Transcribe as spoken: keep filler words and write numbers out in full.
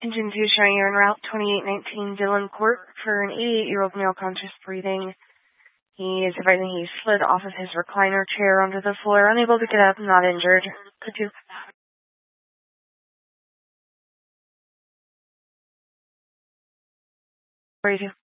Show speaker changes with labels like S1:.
S1: Engine two showing you en route twenty-eight nineteen Dillon Court for an eighty-eight-year-old male conscious breathing. He is advising he slid off of his recliner chair onto the floor, unable to get up, not injured. Could you? Where are you?